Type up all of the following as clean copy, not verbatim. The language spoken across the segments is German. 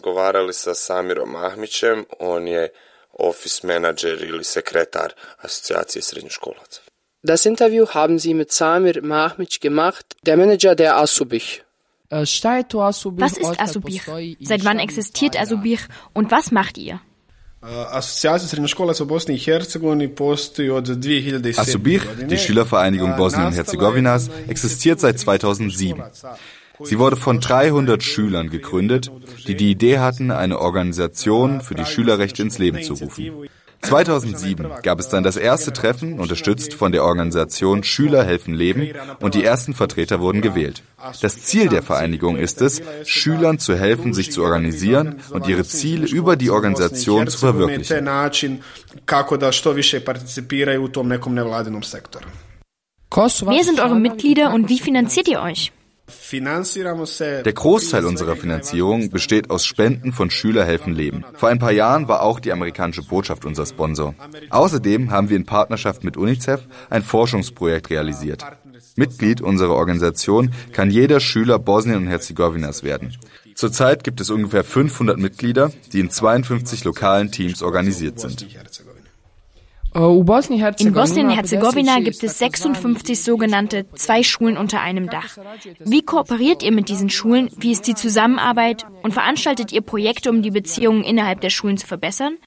razgovarali sa Samirom Mahmićem, on je office manager ili sekretar Assoziacije srednjoškolaca. Das Interview haben Sie mit Samir Mahmić gemacht, der Manager der Asubih. Was ist Asubih? Seit wann existiert Asubih und was macht ihr? Asubih, die Schülervereinigung Bosnien und Herzegowinas, existiert seit 2007. Sie wurde von 300 Schülern gegründet, die die Idee hatten, eine Organisation für die Schülerrechte ins Leben zu rufen. 2007 gab es dann das erste Treffen, unterstützt von der Organisation Schüler helfen Leben, und die ersten Vertreter wurden gewählt. Das Ziel der Vereinigung ist es, Schülern zu helfen, sich zu organisieren und ihre Ziele über die Organisation zu verwirklichen. Wer sind eure Mitglieder und wie finanziert ihr euch? Der Großteil unserer Finanzierung besteht aus Spenden von Schüler helfen Leben. Vor ein paar Jahren war auch die amerikanische Botschaft unser Sponsor. Außerdem haben wir in Partnerschaft mit UNICEF ein Forschungsprojekt realisiert. Mitglied unserer Organisation kann jeder Schüler Bosnien und Herzegowinas werden. Zurzeit gibt es ungefähr 500 Mitglieder, die in 52 lokalen Teams organisiert sind. In Bosnien-Herzegowina gibt es 56 sogenannte 2 Schulen unter einem Dach. Wie kooperiert ihr mit diesen Schulen? Wie ist die Zusammenarbeit? Und veranstaltet ihr Projekte, um die Beziehungen innerhalb der Schulen zu verbessern?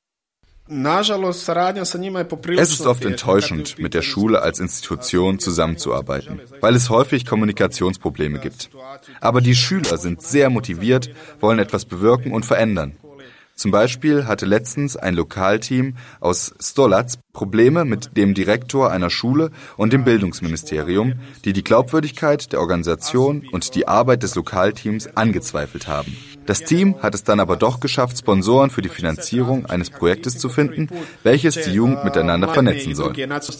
Es ist oft enttäuschend, mit der Schule als Institution zusammenzuarbeiten, weil es häufig Kommunikationsprobleme gibt. Aber die Schüler sind sehr motiviert, wollen etwas bewirken und verändern. Zum Beispiel hatte letztens ein Lokalteam aus Stolac Probleme mit dem Direktor einer Schule und dem Bildungsministerium, die die Glaubwürdigkeit der Organisation und die Arbeit des Lokalteams angezweifelt haben. Das Team hat es dann aber doch geschafft, Sponsoren für die Finanzierung eines Projektes zu finden, welches die Jugend miteinander vernetzen soll.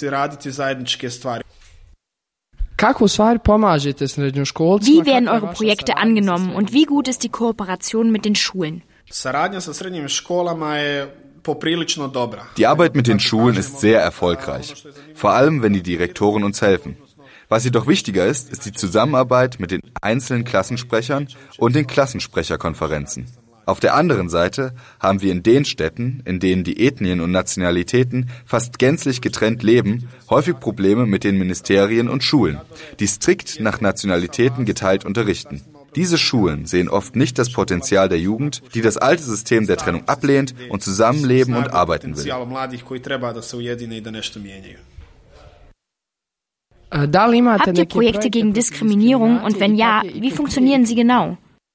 Wie werden eure Projekte angenommen und wie gut ist die Kooperation mit den Schulen? Die Arbeit mit den Schulen ist sehr erfolgreich, vor allem wenn die Direktoren uns helfen. Was jedoch wichtiger ist, ist die Zusammenarbeit mit den einzelnen Klassensprechern und den Klassensprecherkonferenzen. Auf der anderen Seite haben wir in den Städten, in denen die Ethnien und Nationalitäten fast gänzlich getrennt leben, häufig Probleme mit den Ministerien und Schulen, die strikt nach Nationalitäten geteilt unterrichten. Diese Schulen sehen oft nicht das Potenzial der Jugend, die das alte System der Trennung ablehnt und zusammenleben und arbeiten will. Habt ihr Projekte gegen Diskriminierung und wenn ja, wie funktionieren sie genau?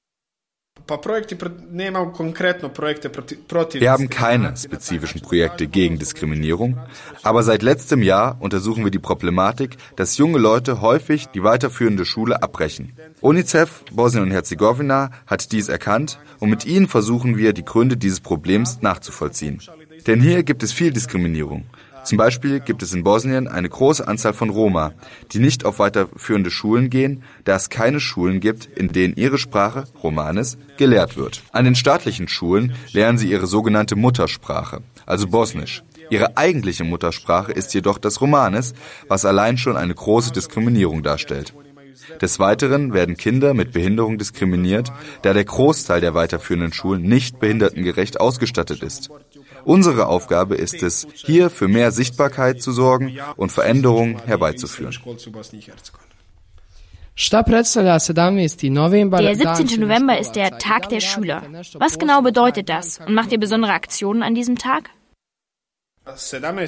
Wir haben keine spezifischen Projekte gegen Diskriminierung, aber seit letztem Jahr untersuchen wir die Problematik, dass junge Leute häufig die weiterführende Schule abbrechen. UNICEF Bosnien und Herzegowina hat dies erkannt und mit ihnen versuchen wir, die Gründe dieses Problems nachzuvollziehen. Denn hier gibt es viel Diskriminierung. Zum Beispiel gibt es in Bosnien eine große Anzahl von Roma, die nicht auf weiterführende Schulen gehen, da es keine Schulen gibt, in denen ihre Sprache, Romanes, gelehrt wird. An den staatlichen Schulen lernen sie ihre sogenannte Muttersprache, also Bosnisch. Ihre eigentliche Muttersprache ist jedoch das Romanes, was allein schon eine große Diskriminierung darstellt. Des Weiteren werden Kinder mit Behinderung diskriminiert, da der Großteil der weiterführenden Schulen nicht behindertengerecht ausgestattet ist. Unsere Aufgabe ist es, hier für mehr Sichtbarkeit zu sorgen und Veränderungen herbeizuführen. Der 17. November ist der Tag der Schüler. Was genau bedeutet das? Und macht ihr besondere Aktionen an diesem Tag? Der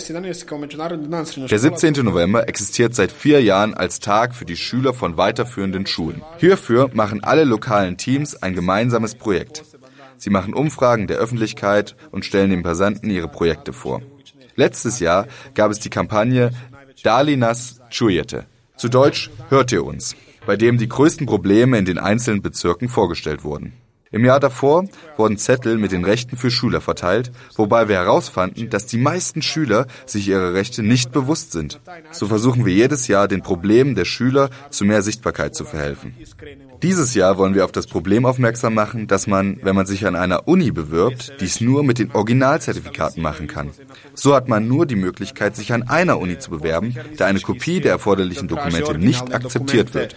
17. November existiert seit 4 Jahren als Tag für die Schüler von weiterführenden Schulen. Hierfür machen alle lokalen Teams ein gemeinsames Projekt. Sie machen Umfragen der Öffentlichkeit und stellen den Passanten ihre Projekte vor. Letztes Jahr gab es die Kampagne Dali nas čujete, zu Deutsch Hört ihr uns, bei dem die größten Probleme in den einzelnen Bezirken vorgestellt wurden. Im Jahr davor wurden Zettel mit den Rechten für Schüler verteilt, wobei wir herausfanden, dass die meisten Schüler sich ihrer Rechte nicht bewusst sind. So versuchen wir jedes Jahr, den Problemen der Schüler zu mehr Sichtbarkeit zu verhelfen. Dieses Jahr wollen wir auf das Problem aufmerksam machen, dass man, wenn man sich an einer Uni bewirbt, dies nur mit den Originalzertifikaten machen kann. So hat man nur die Möglichkeit, sich an einer Uni zu bewerben, da eine Kopie der erforderlichen Dokumente nicht akzeptiert wird.